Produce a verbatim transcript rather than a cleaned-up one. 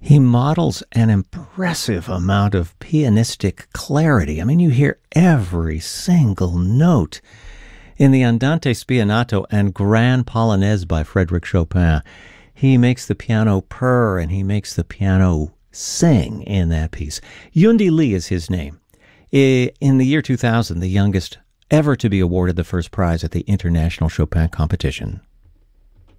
He models an impressive amount of pianistic clarity. I mean, you hear every single note. In the Andante Spianato and Grand Polonaise by Frédéric Chopin, he makes the piano purr and he makes the piano sing in that piece. Yundi Lee is his name. In the year two thousand, the youngest ever to be awarded the first prize at the International Chopin Competition.